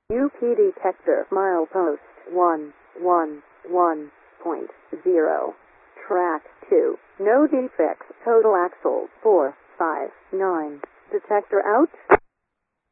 UP detector milepost 111.0. Track 2. No defects. Total axle 459. Detector out.